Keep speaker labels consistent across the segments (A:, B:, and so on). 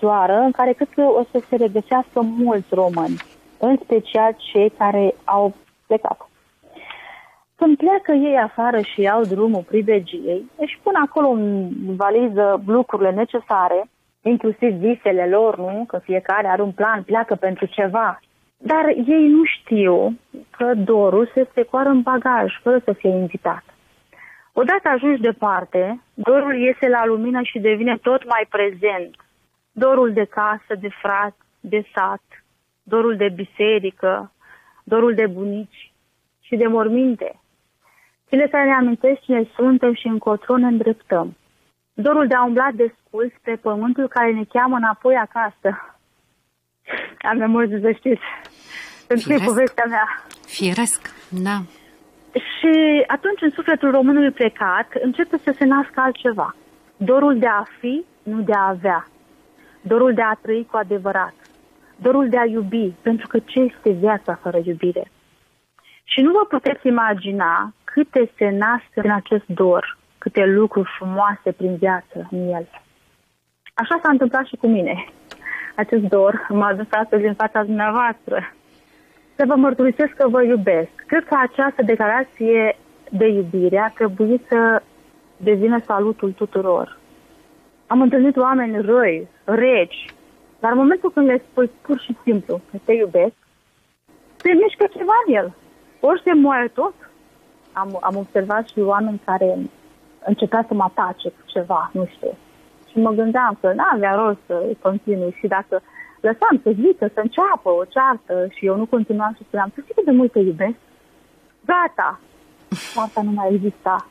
A: ușoară în care cred că o să se regăsească mulți români, în special cei care au plecat. Când pleacă ei afară și iau drumul pribegiei, își pun acolo în valiză lucrurile necesare, inclusiv visele lor, nu? Că fiecare are un plan, pleacă pentru ceva. Dar ei nu știu că dorul se strecoară în bagaj, fără să fie invitat. Odată ajungi departe, dorul iese la lumină și devine tot mai prezent. Dorul de casă, de frați, de sat, dorul de biserică, dorul de bunici și de morminte. Cele care ne amintesc cine suntem și încotro ne îndreptăm. Dorul de a umbla desculți pe pământul care ne cheamă înapoi acasă. Am emoții, să știți. Pentru că e povestea mea.
B: Firesc, da.
A: Și atunci în sufletul românului plecat începe să se nască altceva. Dorul de a fi, nu de a avea. Dorul de a trăi cu adevărat. Dorul de a iubi, pentru că ce este viața fără iubire? Și nu vă puteți imagina câte se nasc în acest dor, câte lucruri frumoase prin viață în el. Așa s-a întâmplat și cu mine. Acest dor m-a adus astăzi în fața dumneavoastră. Să vă mărturisesc că vă iubesc. Cred că această declarație de iubire ar trebui să devină salutul tuturor. Am întâlnit oameni răi, reci, dar în momentul când le spui pur și simplu că te iubesc, se mișcă ceva în el. Ori se moare tot. Am observat și oameni care începea să mă atace cu ceva, nu știu. Și mă gândeam că n-avea rost să continui și dacă lăsam să zică, să înceapă o ceartă și eu nu continuam și spuneam, să știi cât de mult te iubesc? Gata! Cearta nu mai exista.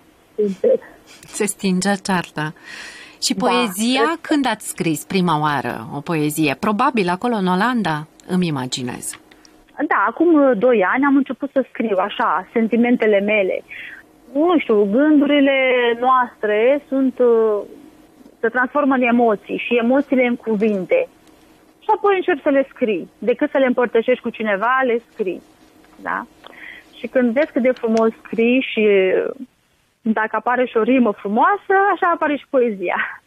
B: Se stingea cearta. Și poezia, când ați scris prima oară o poezie? Probabil acolo în Olanda, îmi imaginez.
A: Da, acum 2 ani am început să scriu așa, sentimentele mele. Nu știu, gândurile noastre se transformă în emoții și emoțiile în cuvinte. Și apoi încep să le scrii. Decât să le împărtășești cu cineva, le scrii. Da? Și când vezi cât de frumos scrii și dacă apare și o rimă frumoasă, așa apare și poezia.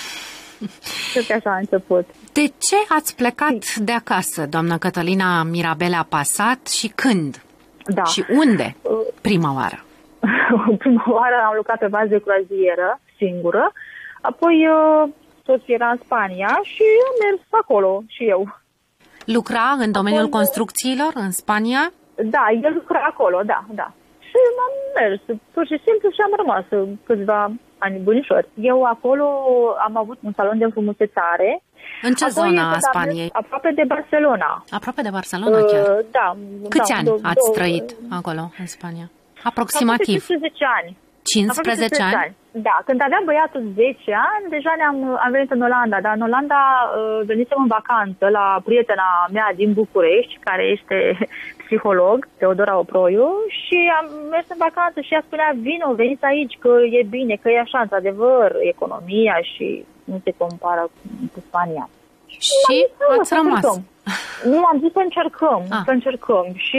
A: Cred că așa a început.
B: De ce ați plecat de acasă, doamna Cătălina Mirabela Pasat, și când?
A: Da.
B: Și unde? Prima oară.
A: Prima oară am lucrat pe bază de croazieră, singură. Apoi soțul era în Spania și am mers acolo și eu.
B: Lucra în domeniul construcțiilor în Spania?
A: Da, el lucra acolo, da. Și am mers, pur și simplu, și am rămas câțiva ani bunișori. Eu acolo am avut un salon de înfrumusețare.
B: În ce zonă a Spaniei?
A: Aproape de Barcelona.
B: Aproape de Barcelona chiar?
A: Da.
B: Câți ani ați trăit acolo, în Spania? Aproximativ.
A: 15 ani.
B: 15 ani?
A: Da, când aveam băiatul 10 ani, deja am venit în Olanda, dar în Olanda venisem în vacanță la prietena mea din București, care este psiholog, Teodora Oproiu, și am mers în vacanță și ea spunea, vino, veniți aici, că e bine, că e așa, într-adevăr, economia și nu se compară cu Spania.
B: Și ați rămas?
A: Nu, am zis să încercăm și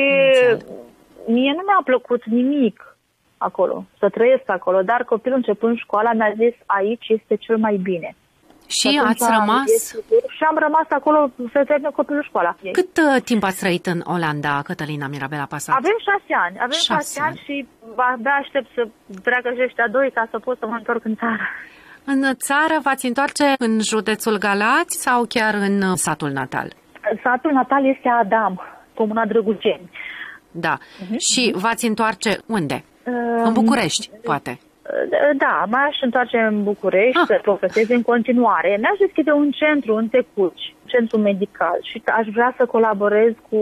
A: mie nu mi-a plăcut nimic acolo, să trăiesc acolo, dar copilul începând școala mi-a zis, aici este cel mai bine.
B: Și ați rămas?
A: Și am rămas acolo să termin copilul școala.
B: Cât timp ați trăit în Olanda, Cătălina Mirabela Pasat?
A: Avem 6 ani. Și abia aștept să treacă și ăștia 2 ca să pot să mă întorc în țară.
B: În țară v-ați întoarce în județul Galați sau chiar în satul natal?
A: Satul natal este Adam, comuna Drăgușeni.
B: Da. Și v-ați întoarce unde? În București, poate.
A: Da, m-aș întoarce în București să profesez în continuare. Mi-aș deschide un centru în Tecuci, un centru medical, și aș vrea să colaborez cu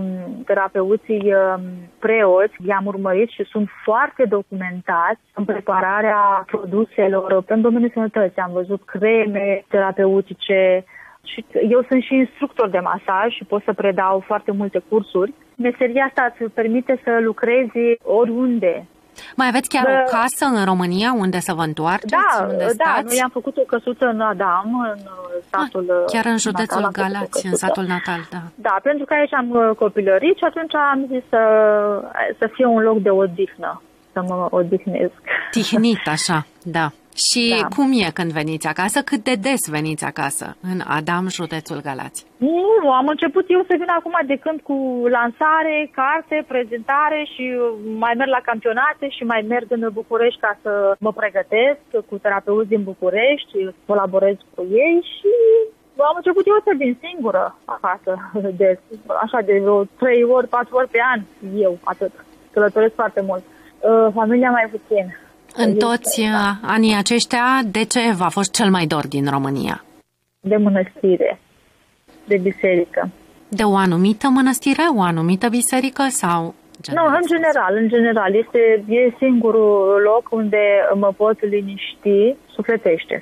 A: terapeuții preoți. I-am urmărit și sunt foarte documentați în prepararea produselor în domeniul sănătății. Am văzut creme terapeutice și eu sunt și instructor de masaj și pot să predau foarte multe cursuri. Meseria asta îți permite să lucrezi oriunde.
B: Mai aveți chiar o casă în România unde să vă întoarceți?
A: Da, noi am făcut o căsuță în Adam, în satul
B: chiar în județul Galați, în satul natal, da.
A: Da, pentru că aici am copilărit și atunci am zis să fie un loc de odihnă, să mă odihnesc.
B: Tihnit, așa, da. Și cum e când veniți acasă? Cât de des veniți acasă în Adam, județul Galați?
A: Nu, am început eu să vin acum de când cu lansare, carte, prezentare și mai merg la campionate și mai merg în București ca să mă pregătesc cu terapeuți din București, colaborez cu ei și am început eu să vin singură acasă, așa de vreo 3 ori, 4 ori pe an, eu atât. Călătoresc foarte mult. Familia mai puțin.
B: În toți anii aceștia, de ce v-a fost cel mai dor din România?
A: De mănăstire, de biserică.
B: De o anumită mănăstire, o anumită biserică sau...
A: Nu, în general. E singurul loc unde mă pot liniști sufletește.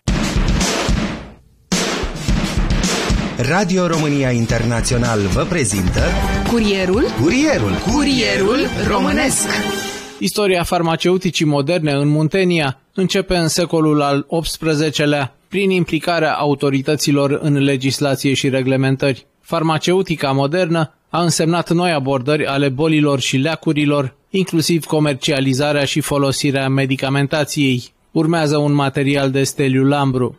C: Radio România Internațional vă prezintă Curierul Românesc.
D: Istoria farmaceuticii moderne în Muntenia începe în secolul al XVIII-lea, prin implicarea autorităților în legislație și reglementări. Farmaceutica modernă a însemnat noi abordări ale bolilor și leacurilor, inclusiv comercializarea și folosirea medicamentației. Urmează un material de Steliu Lambru.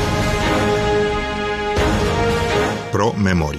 C: Pro Memoria.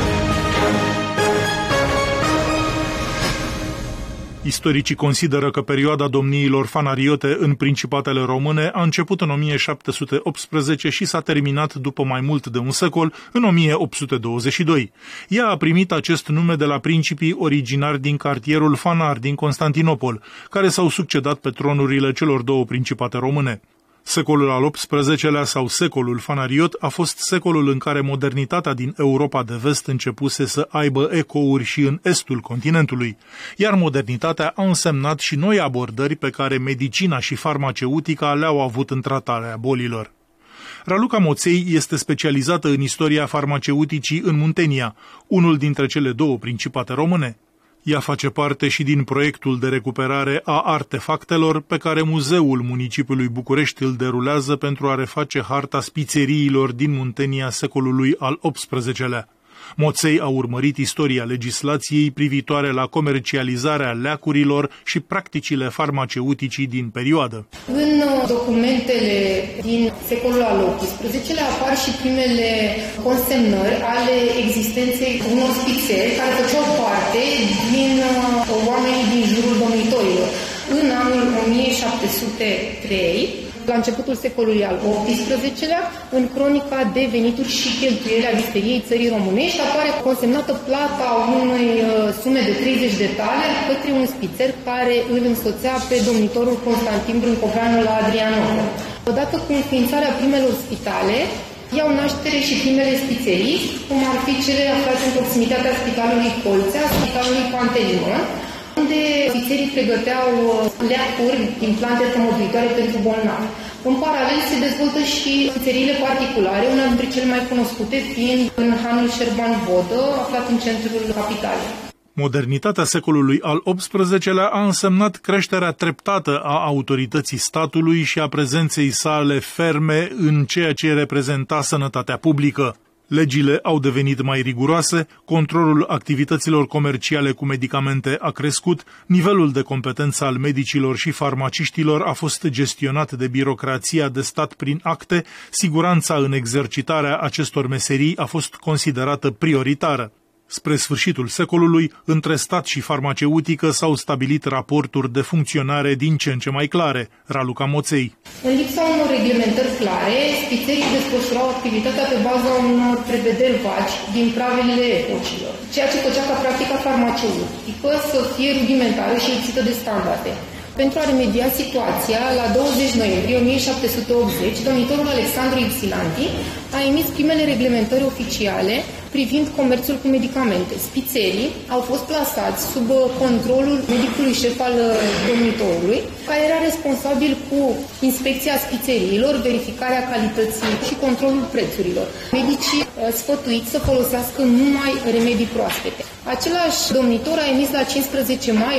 E: Istoricii consideră că perioada domniilor fanariote în principatele române a început în 1718 și s-a terminat după mai mult de un secol, în 1822. Ea a primit acest nume de la principii originari din cartierul Fanar din Constantinopol, care s-au succedat pe tronurile celor două principate române. Secolul al XVIII-lea sau secolul fanariot a fost secolul în care modernitatea din Europa de vest începuse să aibă ecouri și în estul continentului, iar modernitatea a însemnat și noi abordări pe care medicina și farmaceutica le-au avut în tratarea bolilor. Raluca Moței este specializată în istoria farmaceuticii în Muntenia, unul dintre cele două principate române. Ea face parte și din proiectul de recuperare a artefactelor pe care Muzeul Municipiului București îl derulează pentru a reface harta spițeriilor din Muntenia secolului al XVIII-lea. Moței a urmărit istoria legislației privitoare la comercializarea leacurilor și practicile farmaceuticii din perioadă.
F: În documentele din secolul al XVIII-lea apar și primele consemnări ale existenței unor spițeri care făceau parte din oamenii din jurul domnitorilor. În anul 1703, la începutul secolului al XVIII-lea, în cronica de venituri și cheltuieli a visteriei țării românești, apare consemnată plata unei sume de 30 de taleri către un spițer care îl însoțea pe domnitorul Constantin Brâncoveanu la Adrianopol. Odată cu înființarea primelor spitale, iau naștere și primele spițerii, cum ar fi cele aflate în proximitatea Spitalului Colțea, Spitalului Pantelimon, unde ofițerii pregăteau leacuri din plante tămăduitoare pentru bolnavi. În paralel se dezvoltă și spițeriile particulare, una dintre cele mai cunoscute fiind în hanul Șerban Vodă, aflat în centrul capitalei.
E: Modernitatea secolului al XVIII-lea a însemnat creșterea treptată a autorității statului și a prezenței sale ferme în ceea ce reprezenta sănătatea publică. Legile au devenit mai riguroase, controlul activităților comerciale cu medicamente a crescut, nivelul de competență al medicilor și farmaciștilor a fost gestionat de birocrația de stat prin acte, siguranța în exercitarea acestor meserii a fost considerată prioritară. Spre sfârșitul secolului, între stat și farmaceutică s-au stabilit raporturi de funcționare din ce în ce mai clare. Raluca Moței.
F: În lipsa unor reglementări clare, spițerii desfășurau activitatea pe baza unor prevederi vagi din pravilele epocilor, ceea ce făcea ca practica farmaceutică să fie rudimentară și lipsită de standarde. Pentru a remedia situația, la 20 noiembrie 1780, domnitorul Alexandru Ypsilanti a emis primele reglementări oficiale privind comerțul cu medicamente. Spițerii au fost plasați sub controlul medicului șef al domnitorului, care era responsabil cu inspecția spițeriilor, verificarea calității și controlul prețurilor. Medicii sfătuiți să folosească numai remedii proaspete. Același domnitor a emis la 15 mai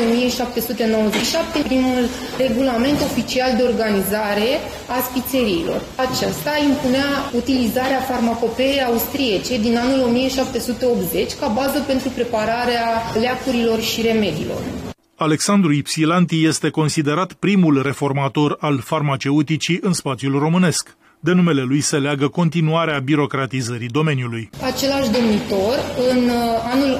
F: 1797 primul regulament oficial de organizare a spițeriilor. Acesta impunea utilizarea farmacopeei austriece din anul 1780 ca bază pentru prepararea leacurilor și remediilor.
E: Alexandru Ipsilanti este considerat primul reformator al farmaceuticii în spațiul românesc. De numele lui se leagă continuarea birocratizării domeniului.
F: Același domnitor, în anul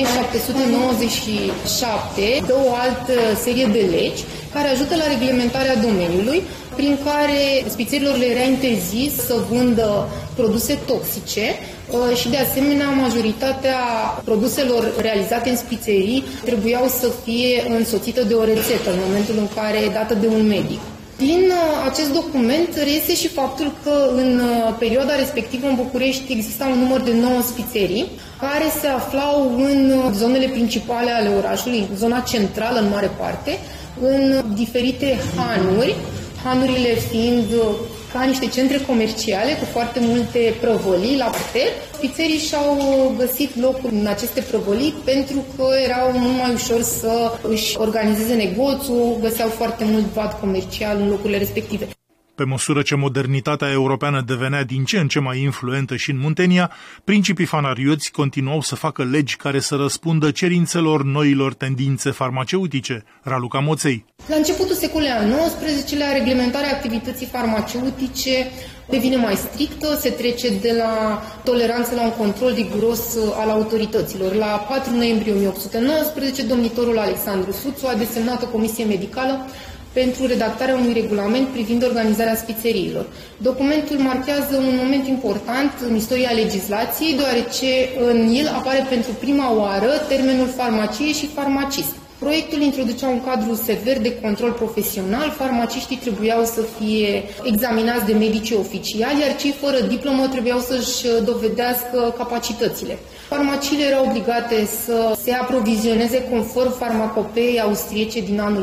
F: 1797, dă o altă serie de legi care ajută la reglementarea domeniului, prin care spițerilor le era interzis să vândă produse toxice și, de asemenea, majoritatea produselor realizate în spițerii trebuiau să fie însoțită de o rețetă în momentul în care e dată de un medic. Din acest document reiese și faptul că în perioada respectivă în București exista un număr de 9 spițerii care se aflau în zonele principale ale orașului, zona centrală în mare parte, în diferite hanuri, hanurile fiind ca niște centre comerciale cu foarte multe prăvălii la parter. Spițerii și-au găsit locul în aceste prăvălii pentru că erau mult mai ușor să își organizeze negoțul, găseau foarte mult vad comercial în locurile respective.
E: Pe măsură ce modernitatea europeană devenea din ce în ce mai influentă și în Muntenia, principii fanarioți continuau să facă legi care să răspundă cerințelor noilor tendințe farmaceutice. Raluca Moței.
F: La începutul secolului al XIX-lea, reglementarea activității farmaceutice devine mai strictă, se trece de la toleranță la un control riguros al autorităților. La 4 noiembrie 1819, domnitorul Alexandru Suțu a desemnat o comisie medicală pentru redactarea unui regulament privind organizarea spițeriilor. Documentul marchează un moment important în istoria legislației, deoarece în el apare pentru prima oară termenul farmacie și farmacist. Proiectul introducea un cadru sever de control profesional, farmaciștii trebuiau să fie examinați de medici oficiali, iar cei fără diplomă trebuiau să-și dovedească capacitățile. Farmaciile erau obligate să se aprovizioneze conform farmacopeei austriece din anul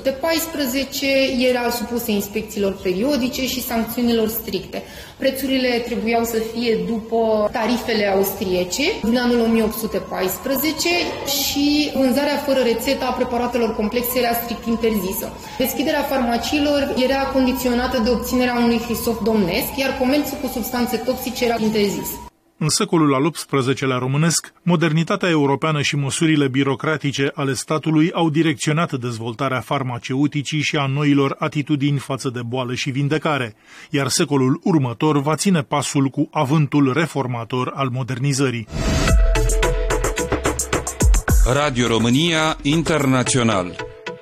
F: 1814, erau supuse inspecțiilor periodice și sancțiunilor stricte. Prețurile trebuiau să fie după tarifele austriece din anul 1814 și vânzarea fără rețetă a preparatelor complexe era strict interzisă. Deschiderea farmaciilor era condiționată de obținerea unui hrisof domnesc, iar comerțul cu substanțe toxice era interzis.
E: În secolul al XVIII-lea românesc, modernitatea europeană și măsurile birocratice ale statului au direcționat dezvoltarea farmaceuticii și a noilor atitudini față de boală și vindecare, iar secolul următor va ține pasul cu avântul reformator al modernizării.
G: Radio România Internațional.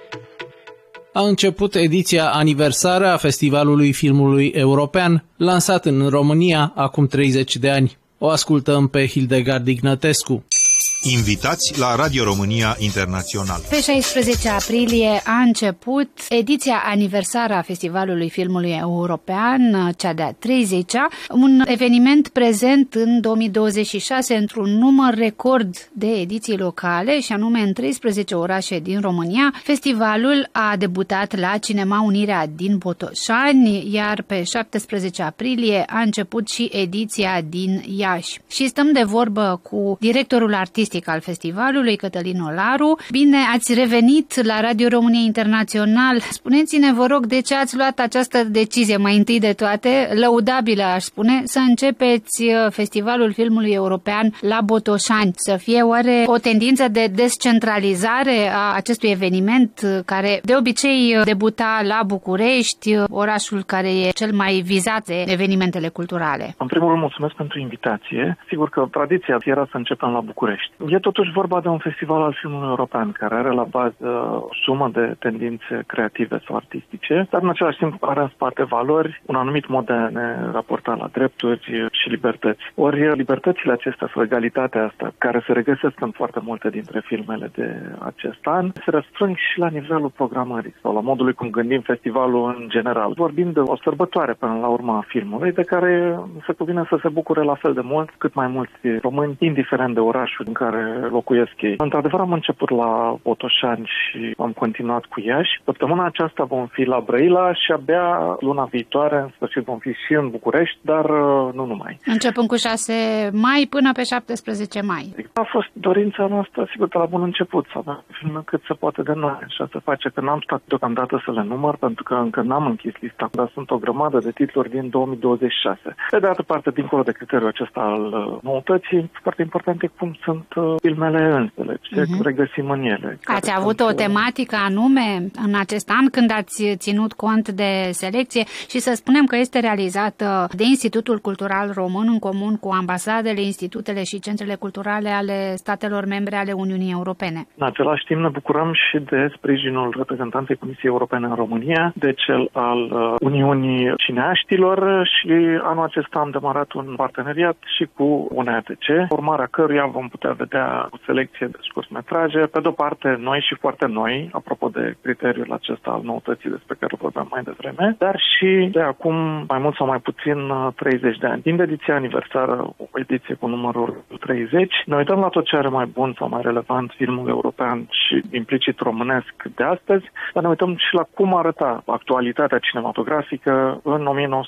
D: A început ediția aniversară a Festivalului Filmului European, lansat în România acum 30 de ani. O ascultăm pe Hildegard Ignătescu.
C: Invitați la Radio România Internațional.
H: Pe 16 aprilie a început ediția aniversară a Festivalului Filmului European, cea de-a 30-a, un eveniment prezent în 2026 într-un număr record de ediții locale, și anume în 13 orașe din România. Festivalul a debutat la Cinema Unirea din Botoșani, iar pe 17 aprilie a început și ediția din Iași. Și stăm de vorbă cu directorul artistic al festivalului, Cătălin Olaru. Bine ați revenit la Radio România Internațional. Spuneți-ne, vă rog, de ce ați luat această decizie, mai întâi de toate, lăudabilă, aș spune, să începeți Festivalul Filmului European la Botoșani? Să fie oare o tendință de descentralizare a acestui eveniment, care de obicei debuta la București, orașul care e cel mai vizat de evenimentele culturale?
I: În primul rând, mulțumesc pentru invitație. Sigur că tradiția era să începem la București. E totuși vorba de un festival al filmului european care are la bază o sumă de tendințe creative sau artistice, dar în același timp are în spate valori, un anumit mod de a ne raporta la drepturi și libertăți. Ori libertățile acestea sau egalitatea asta, care se regăsesc în foarte multe dintre filmele de acest an, se răsfrâng și la nivelul programării sau la modului cum gândim festivalul în general. Vorbim de o sărbătoare până la urmă a filmului, de care se cuvine să se bucure la fel de mult cât mai mulți români, indiferent de orașul în care locuiesc ei. Într-adevăr, am început la Botoșani și am continuat cu Iași. Săptămâna aceasta vom fi la Brăila și abia luna viitoare, în sfârșit, vom fi și în București, dar nu numai.
H: Începând cu 6 mai până pe 17 mai.
I: A fost dorința noastră, sigur, de la bun început, să avem filme cât se poate de noi. Și asta face că n-am stat deocamdată să le număr, pentru că încă n-am închis lista, dar sunt o grămadă de titluri din 2026. Pe de altă parte, dincolo de criteriul acesta al noutății, foarte important e cum sunt filmele însele, ce regăsim în ele.
H: Ați avut o tematică anume în acest an când ați ținut cont de selecție și să spunem că este realizată de Institutul Cultural Român în comun cu ambasadele, institutele și centrele culturale ale statelor membre ale Uniunii Europene.
I: În același timp ne bucurăm și de sprijinul reprezentanței Comisiei Europene în România, de cel al Uniunii Cineaștilor și anul acesta am demarat un parteneriat și cu UNEATC, urmarea căruia vom putea vedea o selecție de scurtmetraje, pe de-o parte noi și foarte noi, apropo de criteriul acesta al noutății despre care vorbeam mai devreme, dar și de acum mai mult sau mai puțin 30 de ani. Din ediția aniversară, o ediție cu numărul 30, ne uităm la tot ce are mai bun sau mai relevant filmul european și implicit românesc de astăzi, dar ne uităm și la cum arăta actualitatea cinematografică în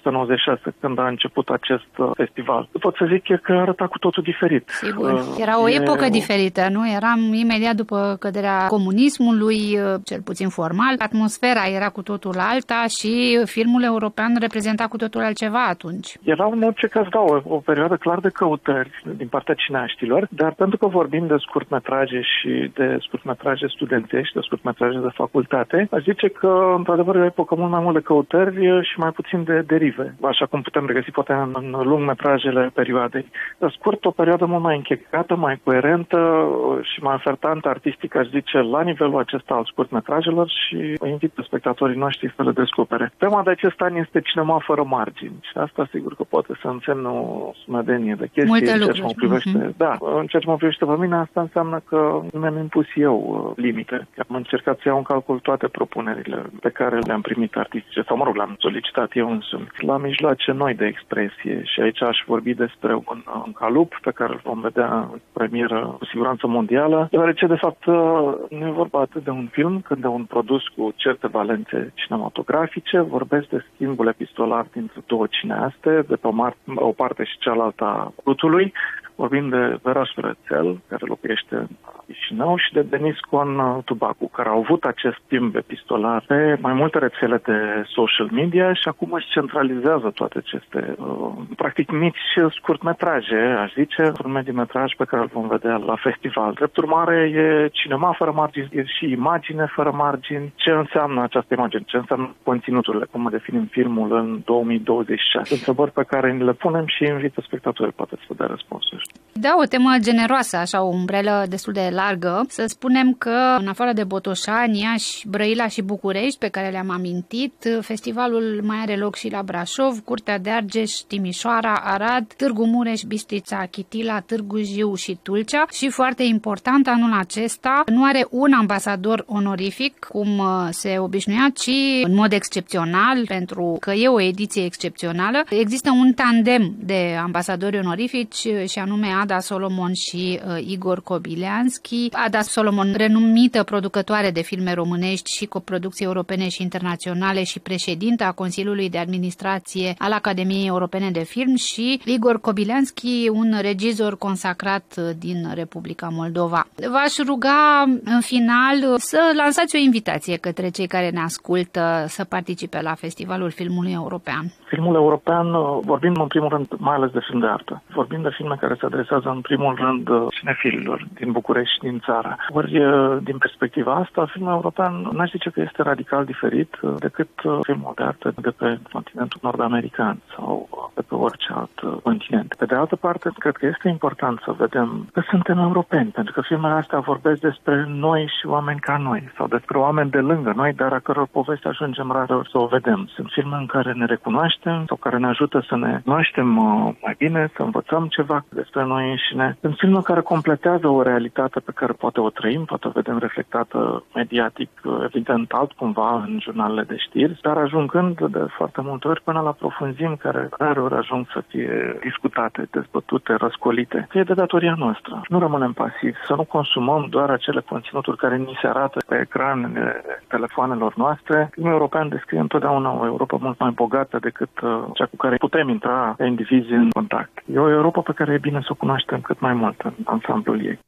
I: 1996, când a început acest festival. Pot să zic că arăta cu totul diferit.
H: Sigur, era o epocă diferită, nu? Eram imediat după căderea comunismului, cel puțin formal. Atmosfera era cu totul alta și filmul european reprezenta cu totul altceva atunci.
I: Era în orice caz, da, o perioadă clar de căutări din partea cineaștilor, dar pentru că vorbim de scurtmetraje și de scurtmetraje studențești, de scurtmetraje de facultate, aș zice că, într-adevăr, e o epocă mult mai mult de căutări și mai puțin de derive, așa cum putem regăsi poate în lungmetrajele perioadei. Dar scurt, o perioadă mult mai încheiată, mai coerentă și mai ofertantă artistic, aș zice, la nivelul acesta al scurtmetrajelor și invit pe spectatorii noștri să le descopere. Tema de acest an este cinema fără margini și asta sigur că poate să însemne o sumedenie de chestii.
H: Multe
I: în ceea
H: lucruri.
I: ce mă privește, da, în ceea ce mă privește pe mine, asta înseamnă că mi-am impus eu limite. Am încercat să iau în calcul toate propunerile pe care le-am primit artistice, sau mă rog, le-am solicitat eu însumi, la mijloace noi de expresie și aici aș vorbi despre un calup pe care îl vom vedea în premieră cu siguranță mondială, deoarece de fapt nu e vorba atât de un film cât de un produs cu certe valențe cinematografice. Vorbesc de schimbul epistolar dintre două cineaste, de pe o parte și cealaltă a Prutului. Vorbim de Vera Șurețel, care locuiește în Chișinău, și de Denis Con Tubacu, care au avut acest schimb epistolar pe mai multe rețele de social media și acum își centralizează toate aceste, practic, mici scurtmetraje, aș zice, un medimetraj pe care îl vom vedea la festival. Drept urmare, e cinema fără margini, e și imagine fără margini. Ce înseamnă această imagine? Ce înseamnă conținuturile? Cum definim filmul în 2026? Întrebări pe care ni le punem și invită spectatorii, poate să dea răspunsuri.
H: Da, o temă generoasă, așa, o umbrelă destul de largă. Să spunem că, în afară de Botoșani, Iași, Brăila și București, pe care le-am amintit, festivalul mai are loc și la Brașov, Curtea de Argeș, Timișoara, Arad, Târgu Mureș, Bistrița, Chitila, Târgu Jiu și Tulcea. Și foarte important, anul acesta nu are un ambasador onorific, cum se obișnuia, ci în mod excepțional, pentru că e o ediție excepțională. Există un tandem de ambasadori onorifici și anume Ada Solomon și Igor Kobileanski. Ada Solomon, renumită producătoare de filme românești și coproducții europene și internaționale și președintă a Consiliului de Administrație al Academiei Europene de Film, și Igor Kobileanski, un regizor consacrat din Republica Moldova. V-aș ruga în final să lansați o invitație către cei care ne ascultă să participe la Festivalul Filmului European.
I: Filmul european, vorbim în primul rând mai ales de film de artă. Vorbim de filme care se adresează în primul rând cinefililor din București și din țară. Ori, din perspectiva asta, filmul european n-aș zice că este radical diferit decât filmul de artă de pe continentul nord-american sau de pe orice alt continent. Pe de altă parte, cred că este important să vedem că suntem europeni, pentru că filmele astea vorbesc despre noi și oameni ca noi, sau despre oameni de lângă noi, dar a căror poveste ajungem rar să o vedem. Sunt filme în care ne recunoaștem sau care ne ajută să ne cunoaștem mai bine, să învățăm ceva despre noi înșine. Sunt filme care completează o realitate pe care poate o trăim, poate o vedem reflectată mediatic, evident altcumva în jurnalele de știri, dar ajungând de foarte multe ori până la profunzimi care rareori ajung să fie discutate, dezbătute, răscolite. E de datoria noastră. Nu rămânem pasivi, să nu consumăm doar acele conținuturi care ni se arată pe ecranele telefoanelor noastre. Filmul european descrie întotdeauna o Europa mult mai bogată decât cea cu care putem intra ca indivizi în contact. E o Europa pe care e bine să o cunoaștem cât mai mult în ansamblul ei.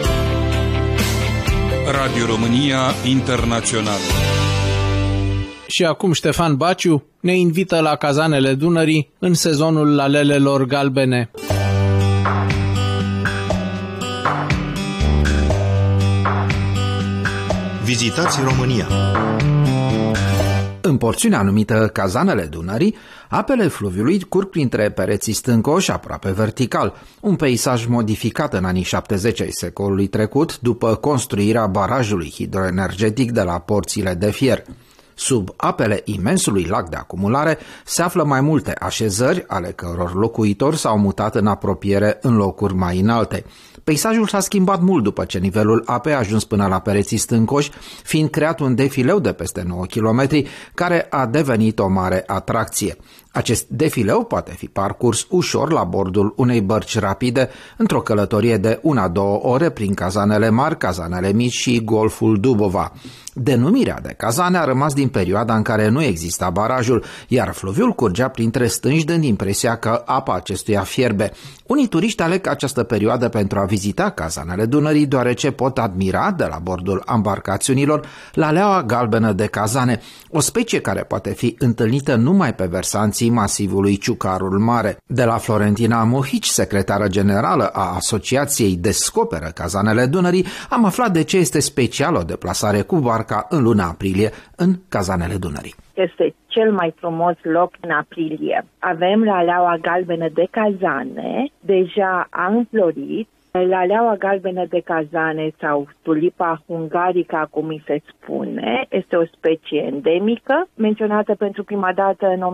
G: Radio România Internațională.
D: Și acum Ștefan Baciu ne invită la cazanele Dunării în sezonul lalelelor galbene.
C: Vizitați România.
J: În porțiunea numită Cazanele Dunării, apele fluviului curg printre pereții stâncoși, aproape vertical, un peisaj modificat în anii 70 ai secolului trecut după construirea barajului hidroenergetic de la Porțile de Fier. Sub apele imensului lac de acumulare se află mai multe așezări, ale căror locuitori s-au mutat în apropiere în locuri mai înalte. Peisajul s-a schimbat mult după ce nivelul apei a ajuns până la pereții stâncoși, fiind creat un defileu de peste 9 km, care a devenit o mare atracție. Acest defileu poate fi parcurs ușor la bordul unei bărci rapide, într-o călătorie de 1-2 ore prin cazanele mari, cazanele mici și golful Dubova. Denumirea de cazane a rămas din perioada în care nu exista barajul, iar fluviul curgea printre stânci, dând impresia că apa acestuia fierbe. Unii turiști aleg această perioadă pentru a vizita cazanele Dunării, deoarece pot admira de la bordul ambarcațiunilor laleaua galbenă de cazane, o specie care poate fi întâlnită numai pe versanții masivului Ciucarul Mare. De la Florentina Mohici, secretară generală a Asociației Descoperă Cazanele Dunării, am aflat de ce este specială o deplasare cu barca în luna aprilie în Cazanele Dunării.
K: Este cel mai frumos loc în aprilie. Avem laleaua galbenă de cazane, deja a înflorit. Laleaua galbenă de cazane sau tulipa hungarica, cum îi se spune, este o specie endemică, menționată pentru prima dată în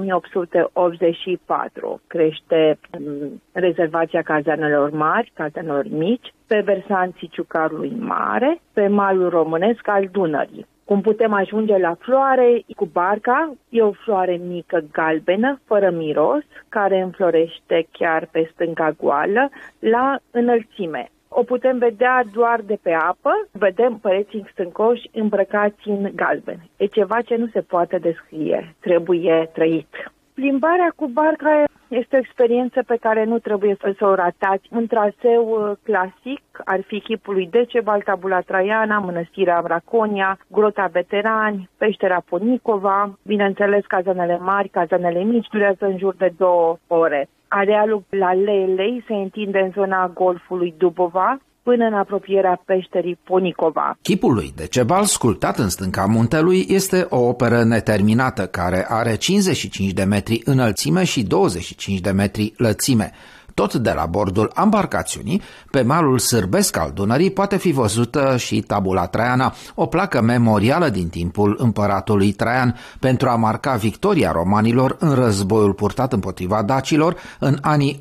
K: 1884. Crește în rezervația cazanelor mari, cazanelor mici, pe versanții Ciucarului Mare, pe malul românesc al Dunării. Cum putem ajunge la floare cu barca, e o floare mică galbenă, fără miros, care înflorește chiar pe stânca goală, la înălțime. O putem vedea doar de pe apă, vedem pereții stâncoși îmbrăcați în galben. E ceva ce nu se poate descrie, trebuie trăit. Plimbarea cu barca este o experiență pe care nu trebuie să o ratați. Un traseu clasic ar fi chipul lui Decebal, Tabula Traiana, Mănăstirea Mraconia, Grota Veterani, Peștera Ponicova, bineînțeles cazanele mari, cazanele mici, durează în jur de 2 ore. Arealul Lalelei se întinde în zona golfului Dubova, până în apropierea peșterii Ponicova.
J: Chipul lui Decebal, sculptat în stânca muntelui, este o operă neterminată care are 55 de metri înălțime și 25 de metri lățime. Tot de la bordul ambarcațiunii, pe malul sârbesc al Dunării, poate fi văzută și Tabula Traiana, o placă memorială din timpul împăratului Traian, pentru a marca victoria romanilor în războiul purtat împotriva dacilor în anii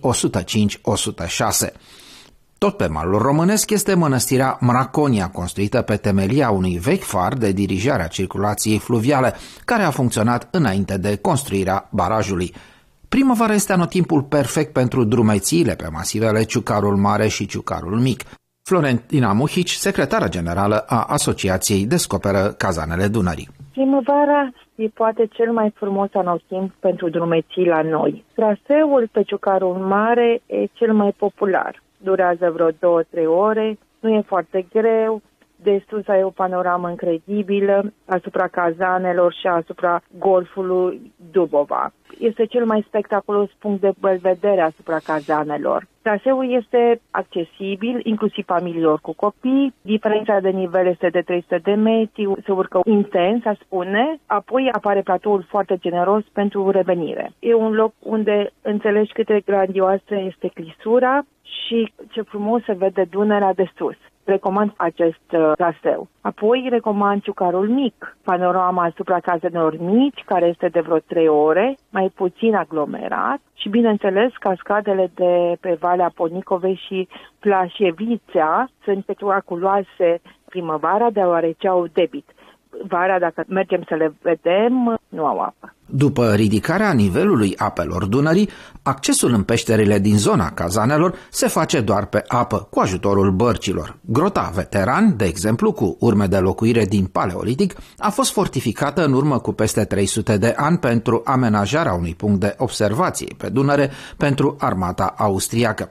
J: 105-106. Tot pe malul românesc este mănăstirea Mraconia, construită pe temelia unui vechi far de dirijare a circulației fluviale, care a funcționat înainte de construirea barajului. Primăvara este anotimpul perfect pentru drumețiile pe masivele Ciucarul Mare și Ciucarul Mic. Florentina Muhici, secretară generală a Asociației Descoperă Cazanele Dunării.
K: Primăvara e poate cel mai frumos anotimp pentru drumeții la noi. Traseul pe Ciucarul Mare e cel mai popular. Durează vreo 2-3 ore, nu e foarte greu, de sus ai o panoramă incredibilă asupra cazanelor și asupra golfului Dubova. Este cel mai spectaculos punct de vedere asupra cazanelor. Traseul este accesibil, inclusiv familiilor cu copii. Diferența de nivel este de 300 de metri, se urcă intens, aș spune. Apoi apare platoul foarte generos pentru revenire. E un loc unde înțelegi cât de grandioasă este clisura și ce frumos se vede Dunărea de sus. Recomand acest traseu. Apoi recomand Ciucarul Mic, panorama asupra cazelor mici, care este de vreo 3 ore, mai puțin aglomerat și, bineînțeles, cascadele de pe Valea Ponicovei și Plașevițea sunt spectaculoase primăvara, deoarece au debit. Vara, dacă mergem să le vedem, nu au apă.
J: După ridicarea nivelului apelor Dunării, accesul în peșterile din zona cazanelor se face doar pe apă, cu ajutorul bărcilor. Grota Veteran, de exemplu, cu urme de locuire din Paleolitic, a fost fortificată în urmă cu peste 300 de ani pentru amenajarea unui punct de observație pe Dunăre pentru armata austriacă.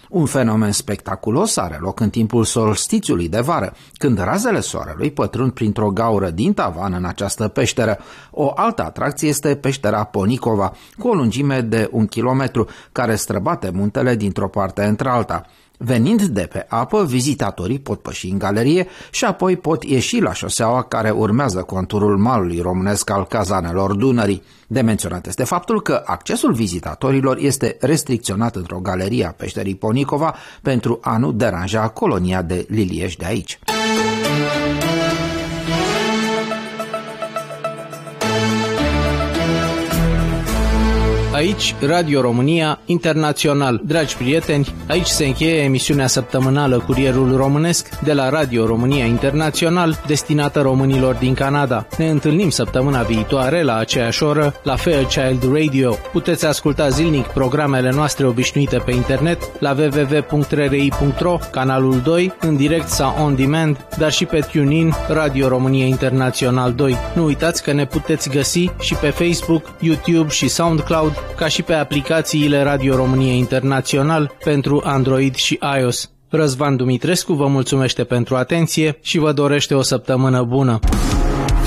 J: Un fenomen spectaculos are loc în timpul solstițiului de vară, când razele soarelui pătrund printr-o gaură din tavan în această peșteră. O altă atracție este peștera Ponicova, cu o lungime de 1 kilometru, care străbate muntele dintr-o parte într-alta. Venind de pe apă, vizitatorii pot păși în galerie și apoi pot ieși la șoseaua care urmează conturul malului românesc al cazanelor Dunării. De menționat este faptul că accesul vizitatorilor este restricționat într-o galerie a peșterii Ponicova pentru a nu deranja colonia de lilieși de aici.
D: Aici, Radio România Internațional. Dragi prieteni, aici se încheie emisiunea săptămânală Curierul Românesc de la Radio România Internațional, destinată românilor din Canada. Ne întâlnim săptămâna viitoare la aceeași oră la Fairchild Radio. Puteți asculta zilnic programele noastre obișnuite pe internet la www.rri.ro, canalul 2, în direct sau on demand, dar și pe TuneIn, Radio România Internațional 2. Nu uitați că ne puteți găsi și pe Facebook, YouTube și SoundCloud, ca și pe aplicațiile Radio România Internațional pentru Android și iOS. Răzvan Dumitrescu vă mulțumește pentru atenție și vă dorește o săptămână bună.